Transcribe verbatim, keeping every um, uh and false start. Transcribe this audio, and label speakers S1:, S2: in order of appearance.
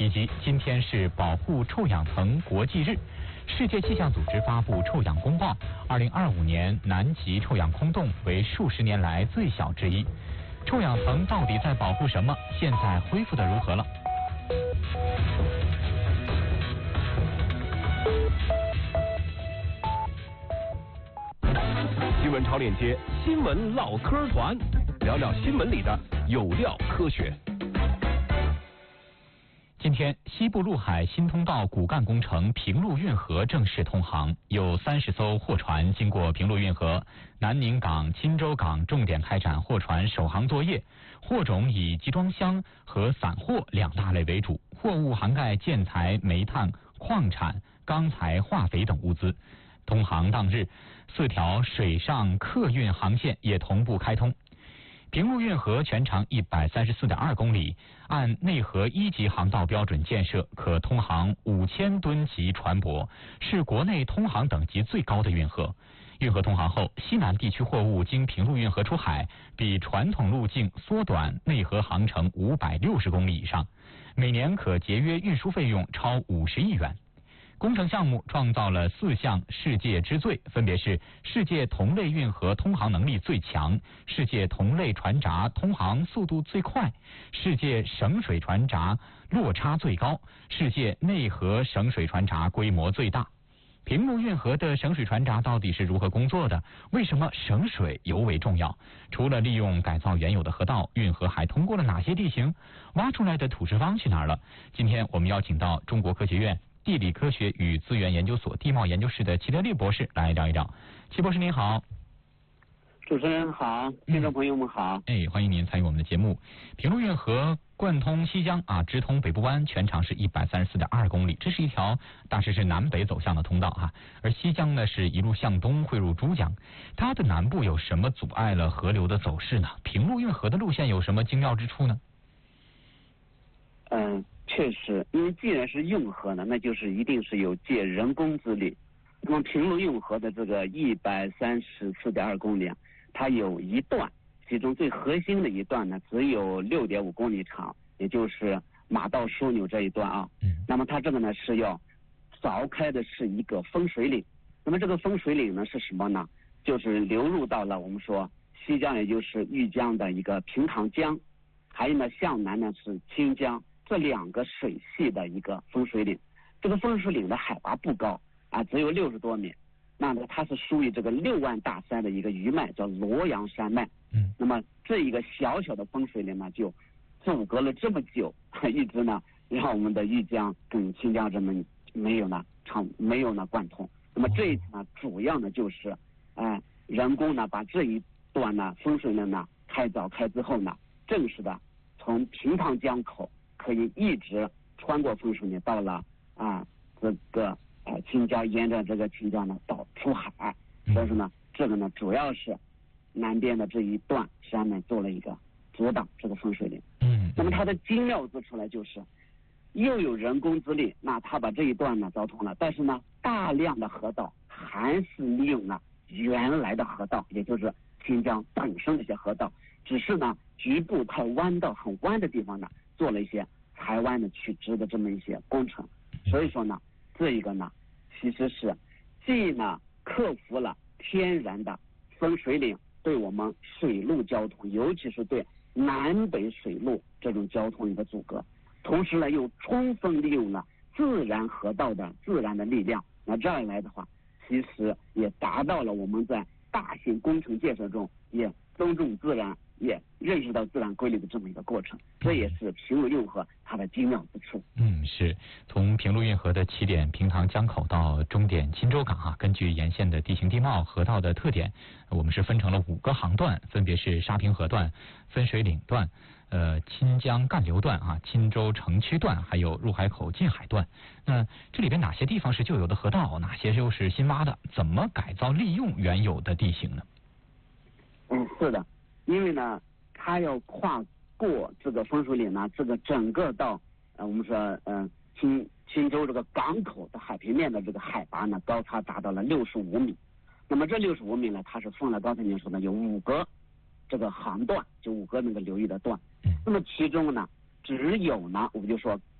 S1: 以及今天是保护臭氧层国际日。世界气象组织发布臭氧公报，二零二五年南极臭氧空洞为数十年来最小之一。臭氧层到底在保护什么？现在恢复的如何了？
S2: 新闻超链接，新闻唠嗑团，聊聊新闻里的有料科学。
S1: 今天，西部陆海新通道骨干工程平陆运河正式通航，有三十艘货船经过平陆运河，南宁港、钦州港重点开展货船首航作业。货种以集装箱和散货两大类为主，货物涵盖建材、煤炭、矿产、钢材、化肥等物资。通航当日，四条水上客运航线也同步开通。平陆运河全长一百三十四点二公里，按内河一级航道标准建设，可通航五千吨级船舶，是国内通航等级最高的运河。运河通航后，西南地区货物经平陆运河出海，比传统路径缩短内河航程五百六十公里以上，每年可节约运输费用超五十亿元。工程项目创造了四项世界之最，分别是世界同类运河通航能力最强、世界同类船闸通航速度最快、世界省水船闸落差最高、世界内河省水船闸规模最大。平陆运河的省水船闸到底是如何工作的？为什么省水尤为重要？除了利用改造原有的河道，运河还通过了哪些地形？挖出来的土石方去哪儿了？今天我们邀请到中国科学院地理科学与资源研究所地貌研究室的齐德利博士来聊一聊。齐博士您好。
S3: 主持人好，听众朋友们好。
S1: 哎，欢迎您参与我们的节目。平陆运河贯通西江啊，直通北部湾，全长是一百三十四点二公里，这是一条大致是南北走向的通道哈、啊。而西江呢是一路向东汇入珠江，它的南部有什么阻碍了河流的走势呢？平陆运河的路线有什么精妙之处呢？
S3: 嗯、呃。确实，因为既然是运河呢，那就是一定是有借人工之力。那么平陆运河的这个一百三十四点二公里啊，它有一段，其中最核心的一段呢，只有六点五公里长，也就是马道枢纽这一段啊。嗯。那么它这个呢是要凿开的是一个分水岭。那么这个分水岭呢是什么呢？就是流入到了我们说西江，也就是豫江的一个平塘江，还有呢向南呢是清江。这两个水系的一个分水岭，这个分水岭的海拔不高啊，只有六十多米。那么它是属于这个六万大山的一个余脉，叫罗阳山脉。嗯。那么这一个小小的分水岭呢，就阻隔了这么久，一直呢让我们的豫江跟清江这么没有呢长没有呢贯通。那么这一次呢，主要呢就是哎、呃、人工呢把这一段呢分水岭呢开凿开之后呢，正式的从平塘江口。可以一直穿过分水岭到了啊这个呃清江，沿着这个清江呢到出海。所以说呢，这个呢主要是南边的这一段山脉做了一个阻挡这个分水岭。嗯。那么它的精妙之处呢，就是又有人工之力，那它把这一段呢凿通了，但是呢大量的河道还是利用了原来的河道，也就是清江本身的一些河道，只是呢局部太弯道很弯的地方呢。做了一些台湾的取直的这么一些工程，所以说呢，这一个呢，其实是既呢克服了天然的分水岭对我们水陆交通，尤其是对南北水路这种交通一个阻隔，同时呢又充分利用了自然河道的自然的力量，那这样一来的话，其实也达到了我们在大型工程建设中也尊重自然。也认识到自然规律的这么一个过程，这也是平陆运河它的精妙之处。
S1: 嗯，是从平陆运河的起点平塘江口到终点钦州港啊，根据沿线的地形地貌、河道的特点，我们是分成了五个航段，分别是沙平河段、分水岭段、呃钦江干流段啊、钦州城区段，还有入海口进海段。那这里边哪些地方是旧有的河道，哪些又是新挖的？怎么改造利用原有的地形呢？
S3: 嗯，是的。因为呢，它要跨过这个分水岭呢，这个整个到呃，我们说呃，钦钦州这个港口的海平面的这个海拔呢，高差达到了六十五米。那么这六十五米呢，它是分了刚才您说的有五个这个航段，就五个那个流域的段。那么其中呢，只有呢，我们就说